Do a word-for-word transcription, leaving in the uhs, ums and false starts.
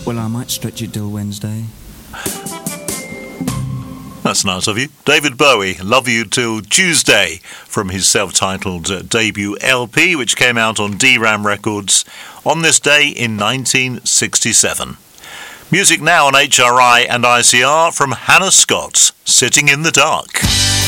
Well, I might stretch it till Wednesday. That's nice of you. David Bowie, Love You Till Tuesday, from his self-titled uh, debut L P, which came out on D RAM Records on this day in nineteen sixty-seven. Music now on H R I and I C R from Hannah Scott, Sitting in the Dark.